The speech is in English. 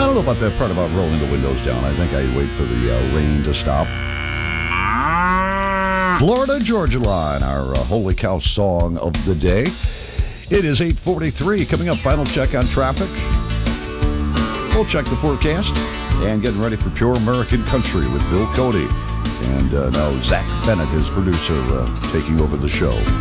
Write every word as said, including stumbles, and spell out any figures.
don't know about that part about rolling the windows down. I think I'd wait for the uh, rain to stop. Florida Georgia Line, our uh, Holy Cow song of the day. It is eight forty-three. Coming up, final check on traffic. We'll check the forecast and getting ready for Pure American Country with Bill Cody. And uh, now Zach Bennett, his producer, uh, taking over the show.